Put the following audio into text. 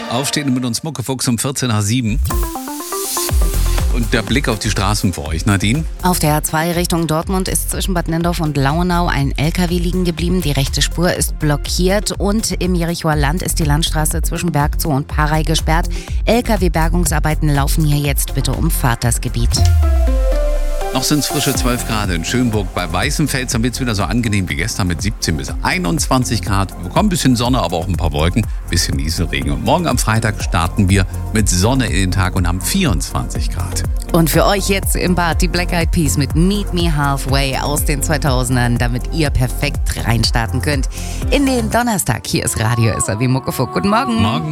Aufstehen mit uns Muckefuchs um 14:07. Und der Blick auf die Straßen für euch, Nadine? Auf der A2 Richtung Dortmund ist zwischen Bad Nennendorf und Lauenau ein LKW liegen geblieben. Die rechte Spur ist blockiert und im Jerichoer Land ist die Landstraße zwischen Bergzoo und Parey gesperrt. LKW-Bergungsarbeiten laufen hier jetzt. Bitte umfahrt das Gebiet. Noch sind es frische 12 Grad in Schönburg. Bei Weißenfels wird es wieder so angenehm wie gestern mit 17 bis 21 Grad. Wir bekommen ein bisschen Sonne, aber auch ein paar Wolken, ein bisschen Nieselregen. Und morgen am Freitag starten wir mit Sonne in den Tag und haben 24 Grad. Und für euch jetzt im Bad die Black Eyed Peas mit Meet Me Halfway aus den 2000ern, damit ihr perfekt reinstarten könnt in den Donnerstag. Hier ist Radio SAW Muckefuck. Guten Morgen. Morgen.